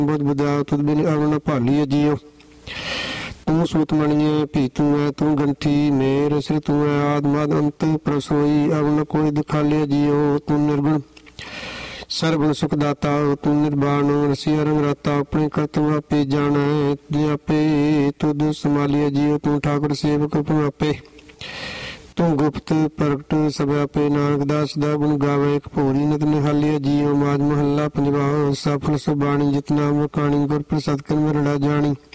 बुध बुधा तुद बिन अरुण भालिए जियो। तू सूत मणिए भी तू है तू गंठी मेर सिर तू है आदमाद अंत प्रसोई अरुण कोई दिखालिए जियो। तू निर्गुण सर्वगुण सुखदाता तू निर्वाण रसिया रंग राता अपने कर्तव्य आपे जाना आपे तुद संभालिए जियो। तू ठाकुर सेवक आपे तू गुप्त प्रगट सब आपे नानक दास दा गुण गावे एक भोरी नत निहालिए जियो। माज महला पंजवा सफल सुबाणी जितना मकानी गुर प्रसाद कर मेरड़ा जानी।